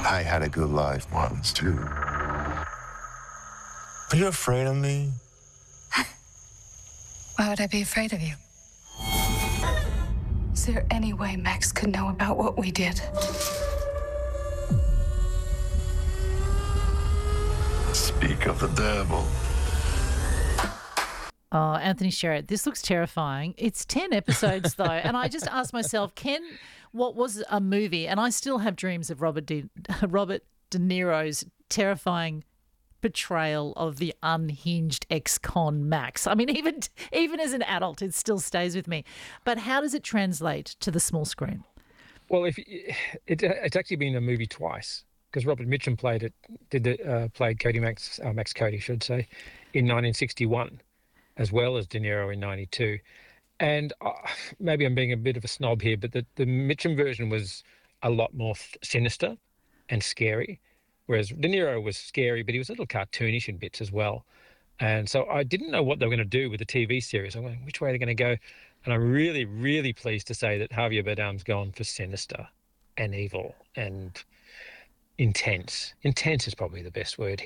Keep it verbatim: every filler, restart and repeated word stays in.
I had a good life once, too. Are you afraid of me? Why would I be afraid of you? Is there any way Max could know about what we did? Speak of the devil. Oh, Anthony Sherritt, this looks terrifying. It's ten episodes, though, and I just asked myself, Ken, what was a movie? And I still have dreams of Robert De, Robert De Niro's terrifying portrayal of the unhinged ex-con Max. I mean, even even as an adult, it still stays with me. But how does it translate to the small screen? Well, if it, it's actually been a movie twice, because Robert Mitchum played it, did the, uh, played Cody Max, uh, Max Cody, should say, in nineteen sixty-one. As well as De Niro in ninety-two. And uh, maybe I'm being a bit of a snob here, but the, the Mitchum version was a lot more th- sinister and scary, whereas De Niro was scary, but he was a little cartoonish in bits as well. And so I didn't know what they were going to do with the T V series. I'm going, which way are they going to go? And I'm really, really pleased to say that Javier Bardem's gone for sinister and evil and intense. Intense is probably the best word here.